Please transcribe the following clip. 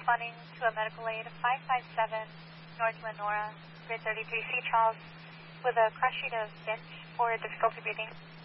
responding to a medical aid 557 North Lenora, grid 33C Charles, with a crash rate of bench or difficulty breathing.